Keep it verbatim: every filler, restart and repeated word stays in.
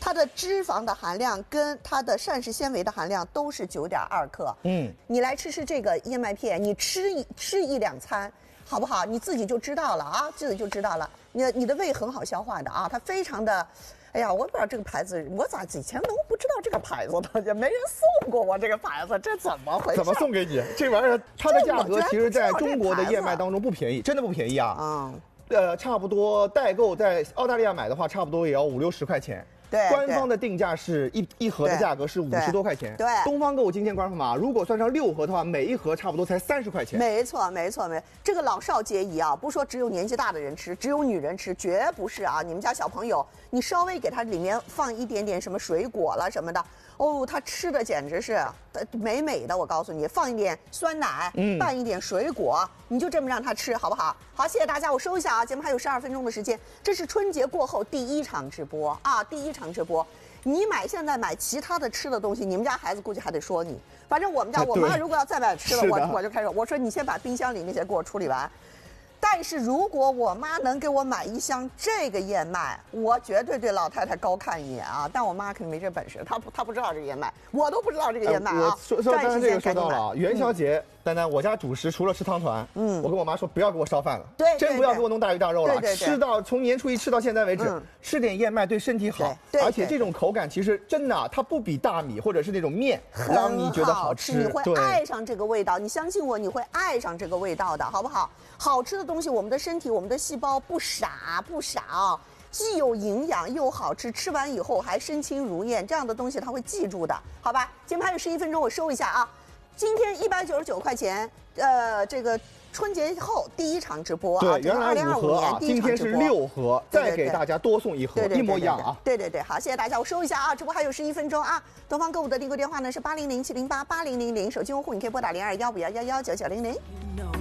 它的脂肪的含量跟它的膳食纤维的含量都是九点二克。嗯，你来吃吃这个燕麦片，你吃一吃一两餐，好不好？你自己就知道了啊，自己就知道了。你的你的胃很好消化的啊，它非常的。 哎呀，我不知道这个牌子，我咋以前都不知道这个牌子的，也没人送过我这个牌子，这怎么回事？ 怎么送给你？这玩意儿它的价格其实在中国的燕麦当中不便宜，真的不便宜啊。啊、嗯，呃，差不多代购在澳大利亚买的话，差不多也要五六十块钱。 对，官方的定价是一一盒的价格是五十多块钱。对，东方购物今天官方码，如果算上六盒的话，每一盒差不多才三十块钱。 没错，没错，没这个老少皆宜啊，不是说只有年纪大的人吃，只有女人吃，绝不是啊。你们家小朋友，你稍微给他里面放一点点什么水果了什么的，哦，他吃的简直是美美的。我告诉你，放一点酸奶，嗯，拌一点水果，你就这么让他吃，好不好？好，谢谢大家，我收一下啊，节目还有十二分钟的时间，这是春节过后第一场直播啊，第一。 场直播，你买现在买其他的吃的东西，你们家孩子估计还得说你。反正我们家我妈如果要再买吃的，我我就开始我说你先把冰箱里那些给我处理完。但是如果我妈能给我买一箱这个燕麦，我绝对对老太太高看一眼啊！但我妈肯定没这本事，她不她不知道这个燕麦，我都不知道这个燕麦啊。 我说说刚才这个说到了啊，元宵节。 丹丹，我家主食除了吃汤团，嗯，我跟我妈说不要给我烧饭了，对，真不要给我弄大鱼大肉了，吃到从年初一吃到现在为止，嗯、吃点燕麦对身体好，而且这种口感其实真的、啊，它不比大米或者是那种面让你觉得好吃， 你会爱上这个味道，你相信我，你会爱上这个味道的，好不好？好吃的东西，我们的身体、我们的细胞不傻不傻啊。 既有营养又好吃，吃完以后还身轻如燕，这样的东西他会记住的，好吧？节目还有十一分钟，我收一下啊。今天一百九十九块钱，呃，这个春节后第一场直播啊， 对，原来五盒啊，今天是六盒，再给大家多送一盒，一模一样啊。 对对对，好，谢谢大家，我收一下啊。直播还有十一分钟啊。东方购物的订购电话呢是八零零七零八八零零零，手机用户你可以拨打零二幺五幺幺幺九九零零。